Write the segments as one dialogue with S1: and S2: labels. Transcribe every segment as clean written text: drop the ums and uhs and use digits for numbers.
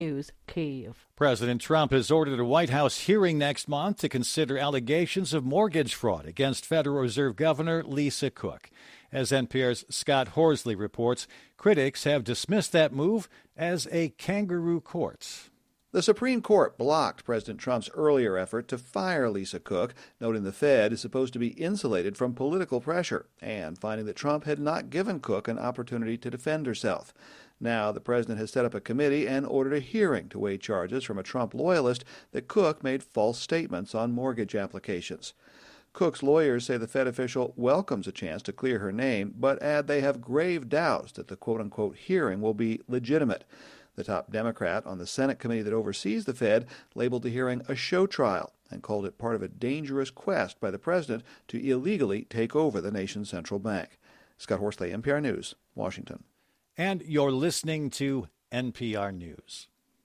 S1: News, Kyiv.
S2: President Trump has ordered a White House hearing next month to consider allegations of mortgage fraud against Federal Reserve Governor Lisa Cook. As NPR's Scott Horsley reports, critics have dismissed that move as a kangaroo court.
S3: The Supreme Court blocked President Trump's earlier effort to fire Lisa Cook, noting the Fed is supposed to be insulated from political pressure, and finding that Trump had not given Cook an opportunity to defend herself. Now, the president has set up a committee and ordered a hearing to weigh charges from a Trump loyalist that Cook made false statements on mortgage applications. Cook's lawyers say the Fed official welcomes a chance to clear her name, but add they have grave doubts that the quote-unquote hearing will be legitimate. The top Democrat on the Senate committee that oversees the Fed labeled the hearing a show trial and called it part of a dangerous quest by the president to illegally take over the nation's central bank. Scott Horsley, NPR News, Washington.
S2: And you're listening to NPR News.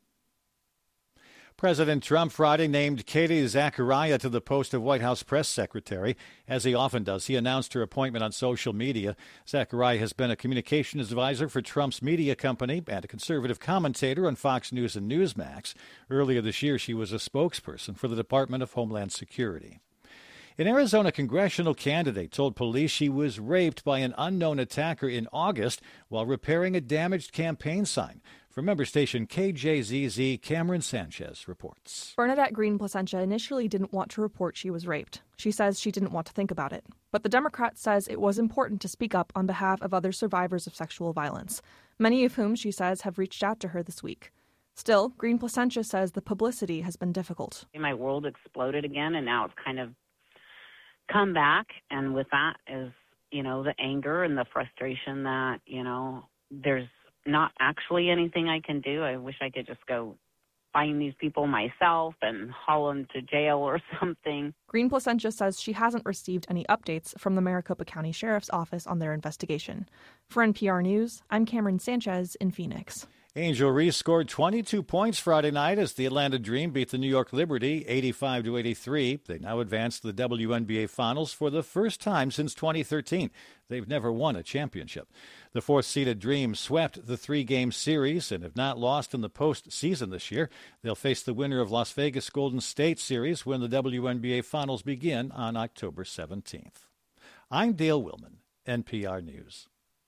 S2: President Trump Friday named Katie Zachariah to the post of White House press secretary. As he often does, he announced her appointment on social media. Zachariah has been a communications advisor for Trump's media company and a conservative commentator on Fox News and Newsmax. Earlier this year, she was a spokesperson for the Department of Homeland Security. An Arizona congressional candidate told police she was raped by an unknown attacker in August while repairing a damaged campaign sign. From member station KJZZ, Cameron Sanchez reports.
S4: Bernadette Green Placentia initially didn't want to report she was raped. She says she didn't want to think about it. But the Democrat says it was important to speak up on behalf of other survivors of sexual violence, many of whom, she says, have reached out to her this week. Still, Green Placentia says the publicity has been difficult.
S5: My world exploded again, and now it's kind of come back. And with that is, the anger and the frustration that, there's not actually anything I can do. I wish I could just go find these people myself and haul them to jail or something.
S4: Green Placentia says she hasn't received any updates from the Maricopa County Sheriff's Office on their investigation. For NPR News, I'm Cameron Sanchez in Phoenix.
S2: Angel Reese scored 22 points Friday night as the Atlanta Dream beat the New York Liberty 85-83. They now advance to the WNBA Finals for the first time since 2013. They've never won a championship. The fourth-seeded Dream swept the three-game series and have not lost in the postseason this year. They'll face the winner of Las Vegas Golden State Series when the WNBA Finals begin on October 17th. I'm Dale Willman, NPR News.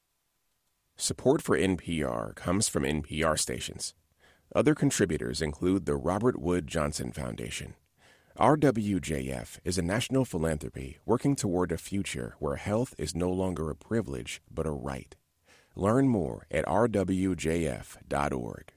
S6: Support for NPR comes from NPR stations. Other contributors include the Robert Wood Johnson Foundation. RWJF is a national philanthropy working toward a future where health is no longer a privilege but a right. Learn more at rwjf.org.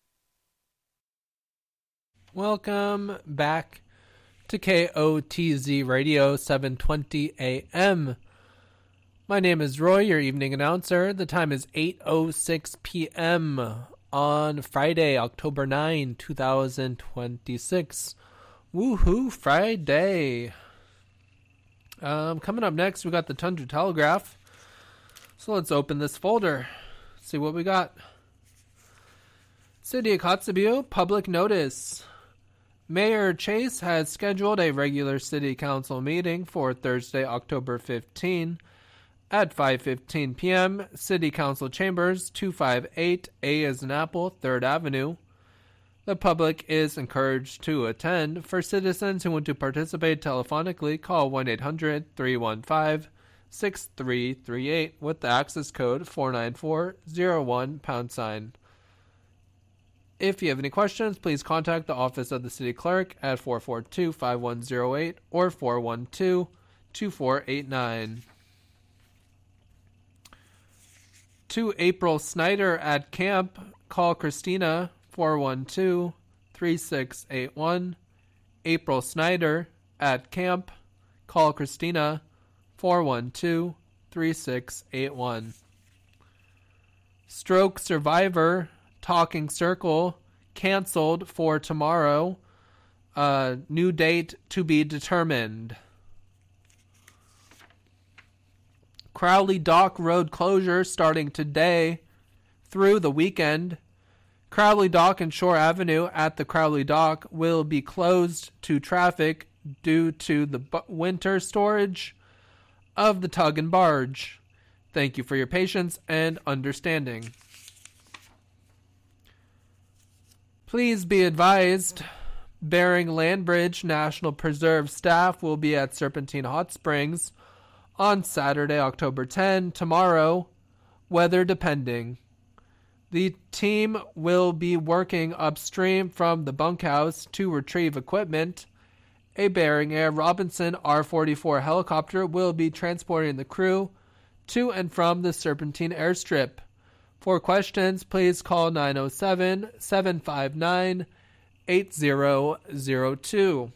S7: Welcome back to KOTZ Radio 720 AM. My name is Roy, your evening announcer. The time is 8:06 p.m. on Friday, October 9, 2026. Woohoo, Friday. Coming up next, we got the Tundra Telegraph. So let's open this folder, see what we got. City of Kotzebue, public notice. Mayor Chase has scheduled a regular city council meeting for Thursday, October 15 at 5:15 p.m. City Council Chambers, 258 A as in Apple, 3rd Avenue. The public is encouraged to attend. For citizens who want to participate telephonically, call 1-800-315-6338 with the access code 49401#. If you have any questions, please contact the Office of the City Clerk at 442-5108 or 412-2489. To April Snyder at camp, call Christina 412-3681. April Snyder at camp, call Christina 412-3681. Stroke survivor Talking Circle canceled for tomorrow. New date to be determined. Crowley Dock Road closure starting today through the weekend. Crowley Dock and Shore Avenue at the Crowley Dock will be closed to traffic due to the winter storage of the tug and barge. Thank you for your patience and understanding. Please be advised, Bering Land Bridge National Preserve staff will be at Serpentine Hot Springs on Saturday, October 10, tomorrow, weather depending. The team will be working upstream from the bunkhouse to retrieve equipment. A Bering Air Robinson R-44 helicopter will be transporting the crew to and from the Serpentine airstrip. For questions, please call 907-759-8002.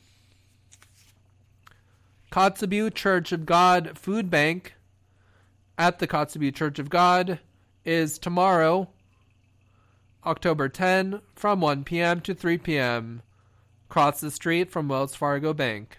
S7: Kotzebue Church of God Food Bank at the Kotzebue Church of God is tomorrow, October 10, from 1 p.m. to 3 p.m. Across the street from Wells Fargo Bank.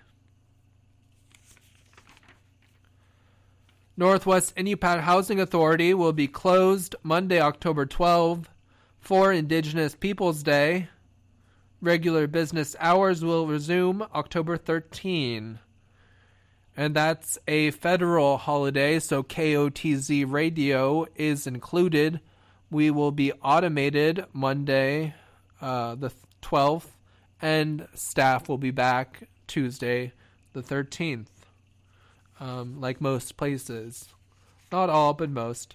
S7: Northwest Inupiat Housing Authority will be closed Monday, October 12, for Indigenous Peoples Day. Regular business hours will resume October 13. And that's a federal holiday, so KOTZ radio is included. We will be automated Monday, the 12th, and staff will be back Tuesday, the 13th. Like most places. Not all, but most.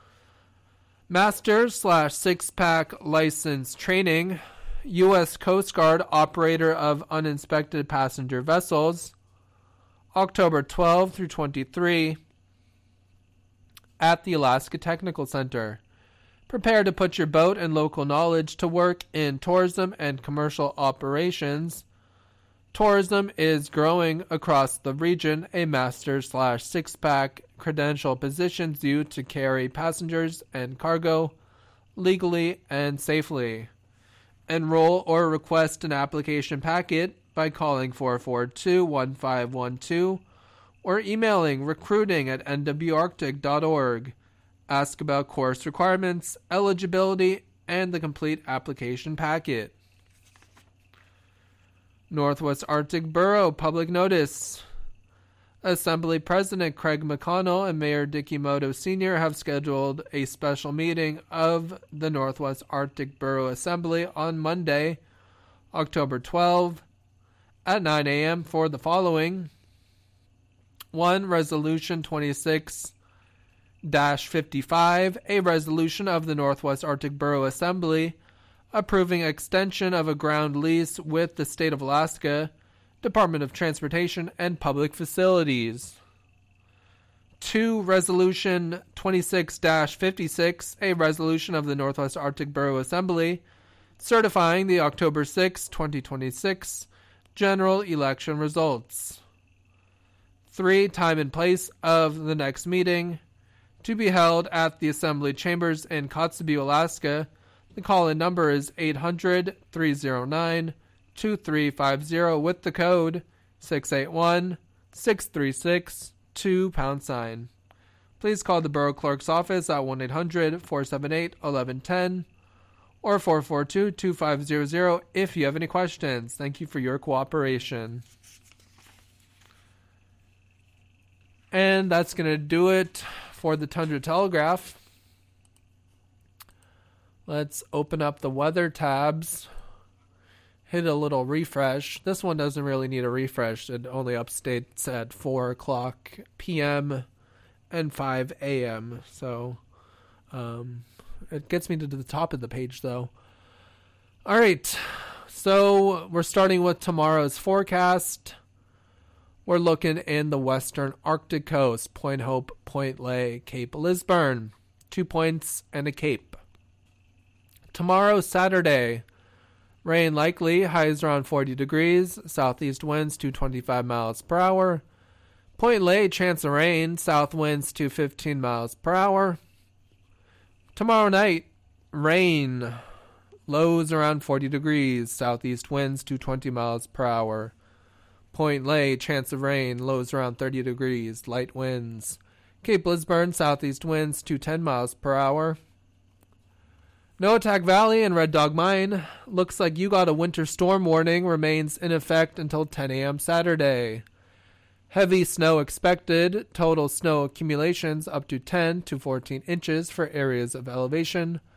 S7: Master/six-pack license training. U.S. Coast Guard operator of uninspected passenger vessels. October 12 through 23 at the Alaska Technical Center. Prepare to put your boat and local knowledge to work in tourism and commercial operations. Tourism is growing across the region. A master/six-pack credential positions you to carry passengers and cargo legally and safely. Enroll or request an application packet by calling 442-1512 or emailing recruiting@nwarctic.org. Ask about course requirements, eligibility, and the complete application packet. Northwest Arctic Borough Public Notice. Assembly President Craig McConnell and Mayor Dicky Moto Sr. have scheduled a special meeting of the Northwest Arctic Borough Assembly on Monday, October 12, at 9 a.m. for the following. 1. Resolution 26-55, a resolution of the Northwest Arctic Borough Assembly approving extension of a ground lease with the State of Alaska, Department of Transportation and Public Facilities. 2. Resolution 26-56, a resolution of the Northwest Arctic Borough Assembly certifying the October 6, 2026 general election results. 3. Time and place of the next meeting to be held at the Assembly Chambers in Kotzebue, Alaska. The call-in number is 800-309-2350 with the code 681-636-2#. Please call the Borough Clerk's office at 1-800-478-1110 or 442-2500 if you have any questions. Thank you for your cooperation. And that's going to do it for the Tundra Telegraph. Let's open up the weather tabs. Hit a little refresh. This one doesn't really need a refresh. It only updates at 4 o'clock p.m. and 5 a.m. So it gets me to the top of the page, though. All right. So we're starting with tomorrow's forecast. We're looking in the western Arctic coast. Point Hope, Point Lay, Cape Lisburne. 2 points and a cape. Tomorrow, Saturday, rain likely, highs around 40 degrees, southeast winds to 25 miles per hour. Point Lay, chance of rain, south winds to 15 miles per hour. Tomorrow night, rain, lows around 40 degrees, southeast winds to 20 miles per hour. Point Lay, chance of rain, lows around 30 degrees, light winds. Cape Lisburne, southeast winds to 10 miles per hour. Noatak Valley and Red Dog Mine, looks like you got a winter storm warning, remains in effect until 10 a.m. Saturday. Heavy snow expected, total snow accumulations up to 10 to 14 inches for areas of elevation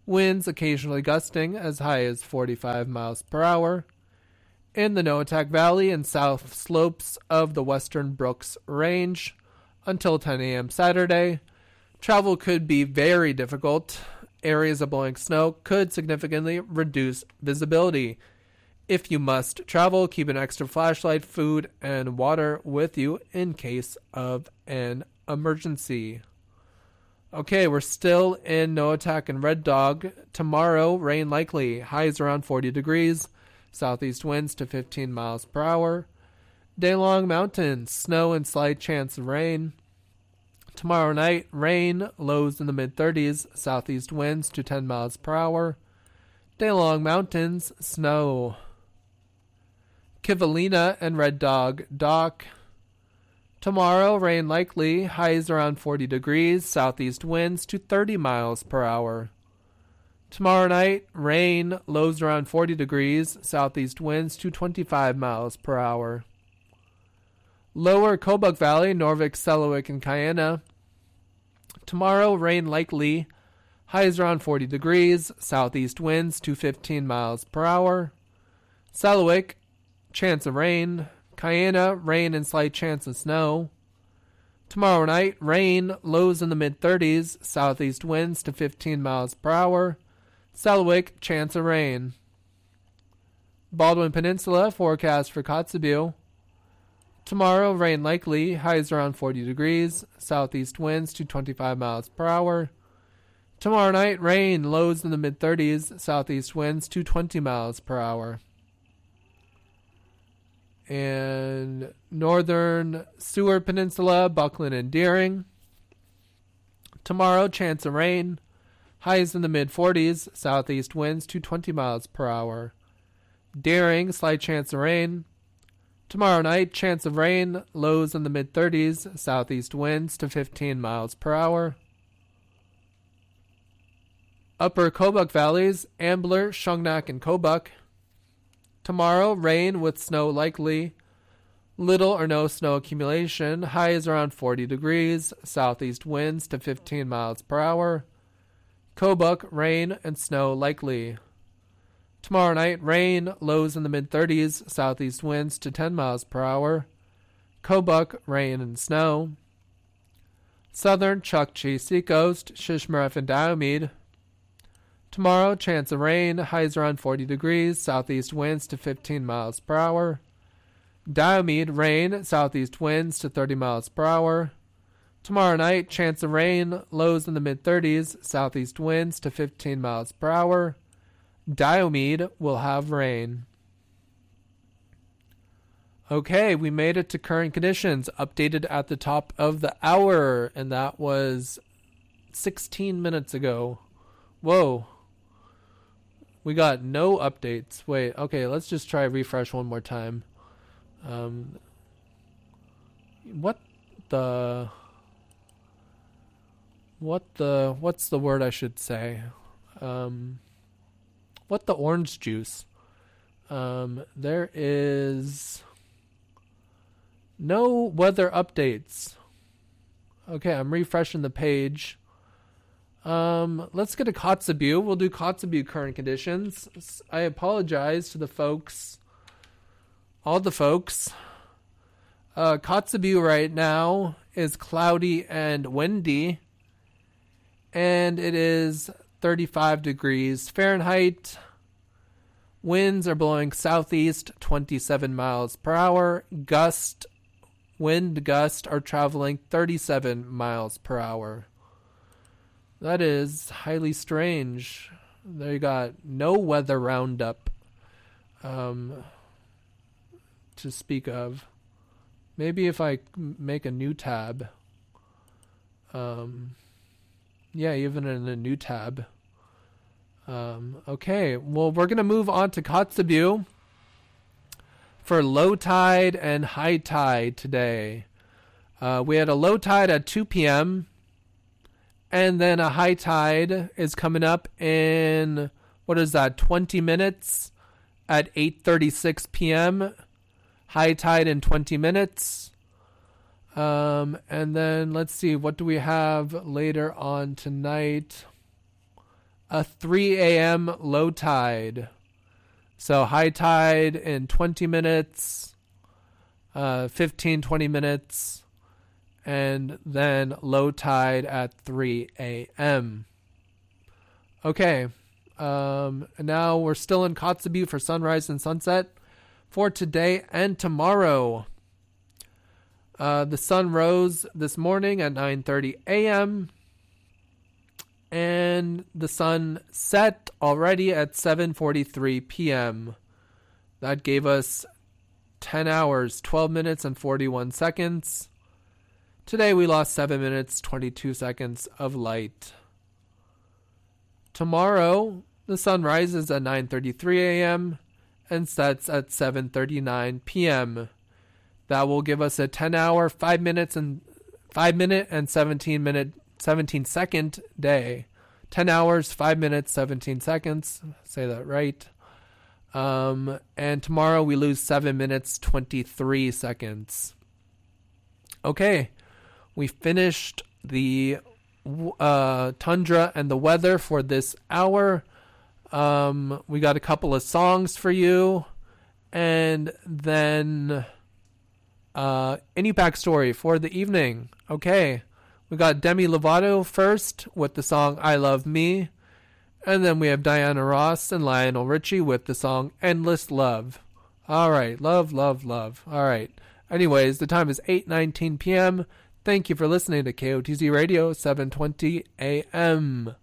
S7: Winds occasionally gusting as high as 45 miles per hour. In the Noatak Valley and south slopes of the western Brooks Range until 10 a.m. Saturday. Travel could be very difficult. Areas of blowing snow could significantly reduce visibility. If you must travel, keep an extra flashlight, food, and water with you in case of an emergency. Okay, we're still in Noatak and Red Dog. Tomorrow, rain likely. Highs around 40 degrees. Southeast winds to 15 miles per hour. Day-long mountains, snow and slight chance of rain. Tomorrow night, rain, lows in the mid-30s. Southeast winds to 10 miles per hour. Day-long mountains, snow. Kivalina and Red Dog Dock. Tomorrow, rain likely, highs around 40 degrees, southeast winds to 30 miles per hour. Tomorrow night, rain, lows around 40 degrees, southeast winds to 25 miles per hour. Lower Kobuk Valley, Norvik, Selawik, and Kayena. Tomorrow, rain likely, highs around 40 degrees, southeast winds to 15 miles per hour. Selawik, chance of rain. Kayena, rain and slight chance of snow. Tomorrow night, rain, lows in the mid-30s, southeast winds to 15 miles per hour. Selawik, chance of rain. Baldwin Peninsula, forecast for Kotzebue. Tomorrow, rain likely, highs around 40 degrees, southeast winds to 25 miles per hour. Tomorrow night, rain, lows in the mid-30s, southeast winds to 20 miles per hour. And northern Seward Peninsula, Buckland and Deering. Tomorrow, chance of rain. Highs in the mid-40s, southeast winds to 20 miles per hour. Deering, slight chance of rain. Tomorrow night, chance of rain. Lows in the mid-30s, southeast winds to 15 miles per hour. Upper Kobuk Valleys, Ambler, Shungnak, and Kobuk. Tomorrow, rain with snow likely. Little or no snow accumulation. Highs around 40 degrees. Southeast winds to 15 miles per hour. Kobuk, rain and snow likely. Tomorrow night, rain. Lows in the mid-30s. Southeast winds to 10 miles per hour. Kobuk, rain and snow. Southern Chukchi Seacoast, Shishmaref and Diomede. Tomorrow, chance of rain, highs around 40 degrees, southeast winds to 15 miles per hour. Diomede, rain, southeast winds to 30 miles per hour. Tomorrow night, chance of rain, lows in the mid-30s, southeast winds to 15 miles per hour. Diomede will have rain. Okay, we made it to current conditions, updated at the top of the hour, and that was 16 minutes ago. Whoa. We got no updates. Wait, okay, let's just try refresh one more time. What's the word I should say? What the orange juice? There is no weather updates. Okay, I'm refreshing the page. Let's get to Kotzebue. We'll do Kotzebue current conditions. I apologize to the folks, all the folks. Kotzebue right now is cloudy and windy, and it is 35 degrees Fahrenheit. Winds are blowing southeast 27 miles per hour. Wind gusts are traveling 37 miles per hour. That is highly strange. They got no weather roundup to speak of. Maybe if I make a new tab. Yeah, even in a new tab. Okay, well, we're going to move on to Kotzebue for low tide and high tide today. We had a low tide at 2 p.m., and then a high tide is coming up in, 20 minutes at 8:36 p.m. High tide in 20 minutes. And then let's see, what do we have later on tonight? a 3 a.m. low tide. So high tide in 20 minutes, 15, 20 minutes, and then low tide at 3 a.m. Okay, now we're still in Kotzebue for sunrise and sunset for today and tomorrow. The sun rose this morning at 9:30 a.m. and the sun set already at 7:43 p.m. That gave us 10 hours, 12 minutes, and 41 seconds. Today we lost 7 minutes, 22 seconds of light. Tomorrow, the sun rises at 9:33 a.m. and sets at 7:39 p.m. That will give us a 10-hour, 5 minute and 17 second day. 10 hours, 5 minutes, 17 seconds. Say that right. And tomorrow we lose 7 minutes, 23 seconds. Okay, we finished the tundra and the weather for this hour. We got a couple of songs for you, and then any backstory for the evening. Okay, we got Demi Lovato first with the song I Love Me, and then we have Diana Ross and Lionel Richie with the song Endless Love. All right, love. All right. Anyways, the time is 8:19 p.m. Thank you for listening to KOTZ Radio 720 AM.